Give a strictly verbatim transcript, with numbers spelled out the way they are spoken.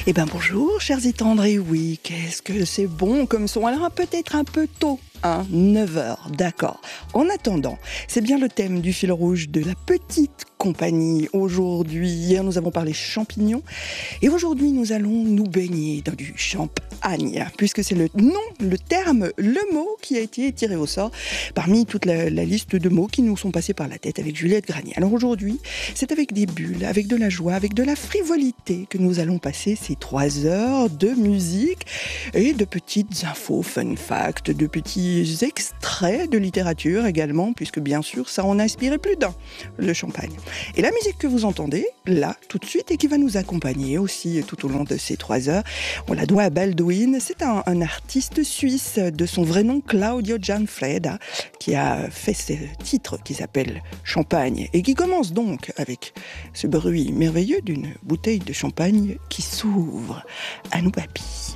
Eh bien bonjour chers et tendres, et oui, qu'est-ce que c'est bon comme son. Alors peut-être un peu tôt, hein, neuf heures, d'accord. En attendant, c'est bien le thème du fil rouge de la petite compagnie aujourd'hui. Hier nous avons parlé champignons et aujourd'hui nous allons nous baigner dans du champagne, puisque c'est le nom, le terme, le mot qui a été tiré au sort parmi toute la, la liste de mots qui nous sont passés par la tête avec Juliette Granier. Alors aujourd'hui, c'est avec des bulles, avec de la joie, avec de la frivolité que nous allons passer ces trois heures de musique et de petites infos, fun facts, de petits extraits de littérature également, puisque bien sûr ça en a inspiré plus d'un, le champagne. Et la musique que vous entendez là tout de suite et qui va nous accompagner aussi tout au long de ces trois heures, on la doit à Baldwin. C'est un, un artiste suisse de son vrai nom Claudio Gianfreda qui a fait ce titre qui s'appelle Champagne et qui commence donc avec ce bruit merveilleux d'une bouteille de champagne qui s'ouvre à nos papilles.